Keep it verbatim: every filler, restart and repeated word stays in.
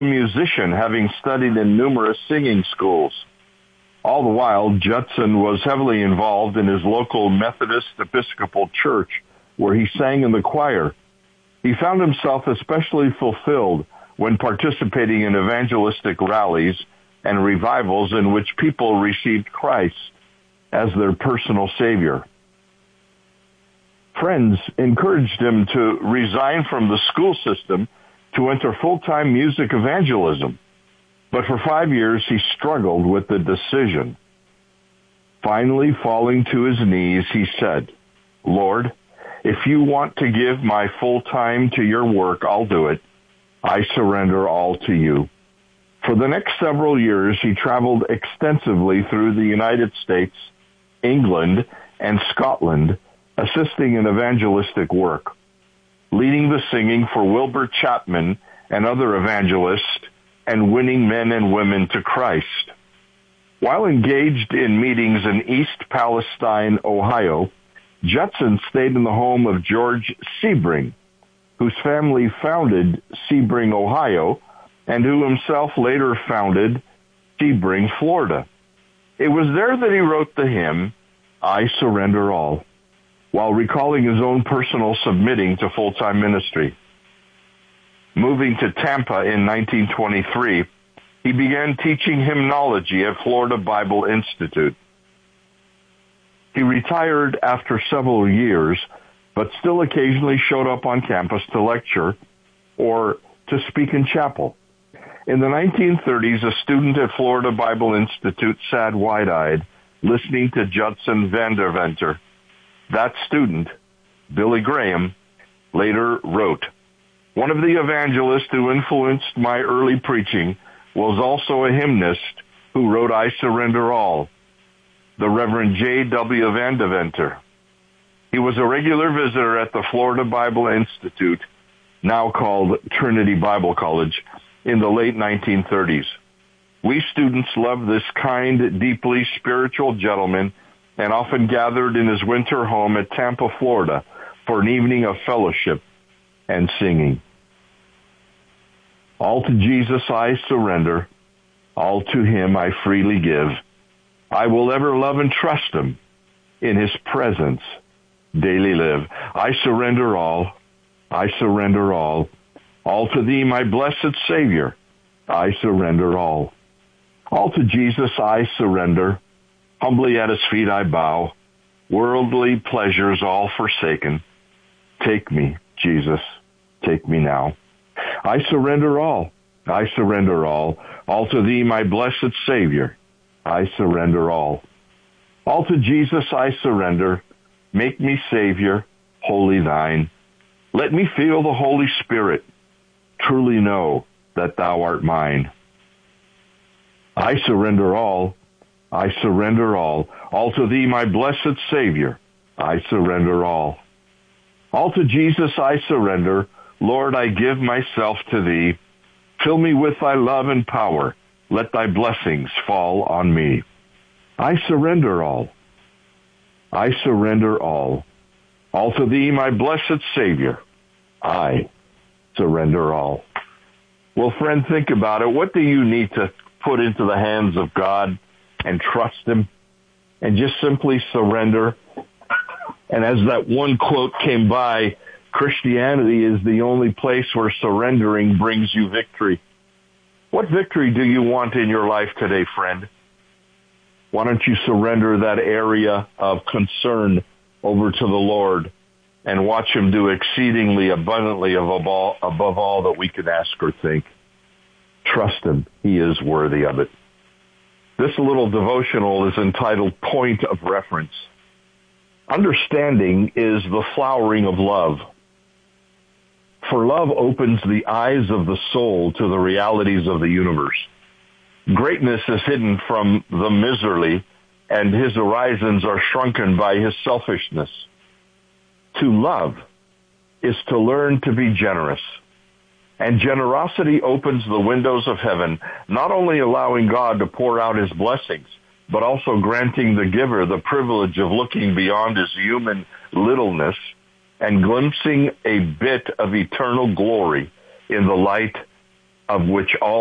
musician, having studied in numerous singing schools. All the while, Judson was heavily involved in his local Methodist Episcopal church, where he sang in the choir. He found himself especially fulfilled when participating in evangelistic rallies and revivals in which people received Christ as their personal Savior. Friends encouraged him to resign from the school system to enter full-time music evangelism. But for five years, he struggled with the decision. Finally, falling to his knees, he said, "Lord, if you want to give my full time to your work, I'll do it. I surrender all to you." For the next several years, he traveled extensively through the United States, England, and Scotland, assisting in evangelistic work, leading the singing for Wilbur Chapman and other evangelists, and winning men and women to Christ. While engaged in meetings in East Palestine, Ohio, Judson stayed in the home of George Sebring, whose family founded Sebring, Ohio, and who himself later founded Sebring, Florida. It was there that he wrote the hymn, "I Surrender All," while recalling his own personal submitting to full-time ministry. Moving to Tampa in nineteen twenty-three, he began teaching hymnology at Florida Bible Institute. He retired after several years, but still occasionally showed up on campus to lecture or to speak in chapel. In the nineteen thirties, a student at Florida Bible Institute sat wide-eyed, listening to Judson Vanderventer. That student, Billy Graham, later wrote, "One of the evangelists who influenced my early preaching was also a hymnist who wrote I Surrender All, the Reverend J W Vandeventer. He was a regular visitor at the Florida Bible Institute, now called Trinity Bible College, in the late nineteen thirties. We students loved this kind, deeply spiritual gentleman and often gathered in his winter home at Tampa, Florida, for an evening of fellowship and singing. All to Jesus I surrender, all to him I freely give. I will ever love and trust him, in his presence daily live. I surrender all, I surrender all, all to thee, my blessed Savior, I surrender all. All to Jesus I surrender, humbly at his feet I bow, worldly pleasures all forsaken. Take me, Jesus, take me now. I surrender all, I surrender all, all to thee, my blessed Savior, I surrender all. All to Jesus I surrender, make me Savior, wholly thine. Let me feel the Holy Spirit, truly know that thou art mine. I surrender all, I surrender all, all to thee, my blessed Savior, I surrender all. All to Jesus I surrender, Lord, I give myself to thee. Fill me with thy love and power. Let thy blessings fall on me. I surrender all. I surrender all. All to thee, my blessed Savior. I surrender all. Well, friend, think about it. What do you need to put into the hands of God and trust him and just simply surrender? And as that one quote came by, Christianity is the only place where surrendering brings you victory. What victory do you want in your life today, friend? Why don't you surrender that area of concern over to the Lord and watch him do exceedingly abundantly above all, above all that we could ask or think. Trust him. He is worthy of it. This little devotional is entitled Point of Reference. Understanding is the flowering of love. For love opens the eyes of the soul to the realities of the universe. Greatness is hidden from the miserly, and his horizons are shrunken by his selfishness. To love is to learn to be generous. And generosity opens the windows of heaven, not only allowing God to pour out his blessings, but also granting the giver the privilege of looking beyond his human littleness and glimpsing a bit of eternal glory in the light of which all